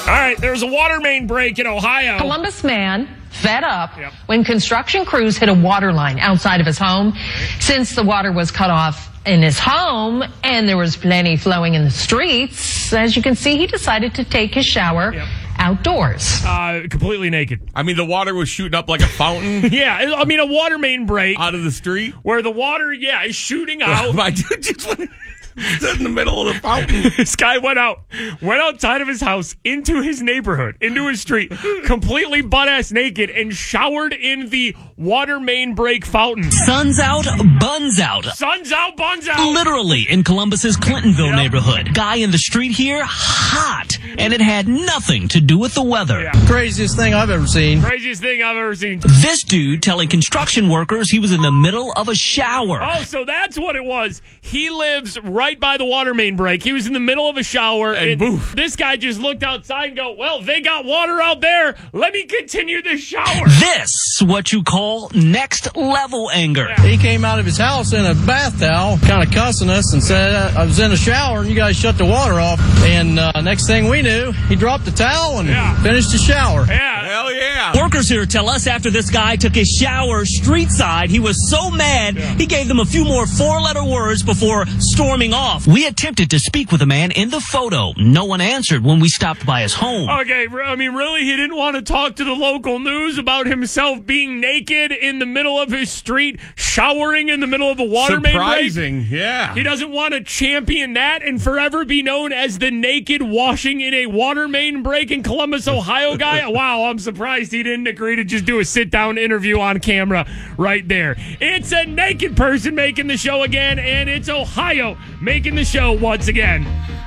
right, there's a water main break in Ohio. Columbus man fed up when construction crews hit a water line outside of his home. Since the water was cut off in his home and there was plenty flowing in the streets, as you can see, he decided to take his shower outdoors. Completely naked. I mean, the water was shooting up like a fountain. Yeah, I mean, a water main break. Out of the street? Where the water, is shooting out. My dude just went in the middle of the fountain. This guy went outside of his house, into his neighborhood, into his street, completely butt-ass naked, and showered in the water main break fountain. Sun's out, buns out. Sun's out, buns out. Literally in Columbus's Clintonville neighborhood. Guy in the street here, hot. And it had nothing to do with the weather. Yeah. Craziest thing I've ever seen. Craziest thing I've ever seen. This dude telling construction workers he was in the middle of a shower. Oh, so that's what it was. He lives right by the water main break. He was in the middle of a shower, and boof. This guy just looked outside and go, well, they got water out there. Let me continue the shower. This, what you call next level anger. Yeah. He came out of his house in a bath towel, kind of cussing us, and said, I was in a shower, and you guys shut the water off. And next thing we knew, he dropped the towel and finished the shower. Yeah. Hell yeah. Workers here tell us after this guy took his shower street side, he was so mad, he gave them a few more four-letter words before storming off. We attempted to speak with the man in the photo. No one answered when we stopped by his home. Okay, I mean, really? He didn't want to talk to the local news about himself being naked in the middle of his street, showering in the middle of a water main break? Surprising, yeah. He doesn't want to champion that and forever be known as the naked washing in a water main break in Columbus, Ohio guy? Wow, I'm surprised he didn't agree to just do a sit-down interview on camera right there. It's a naked person making the show again, and it's Ohio making the show once again.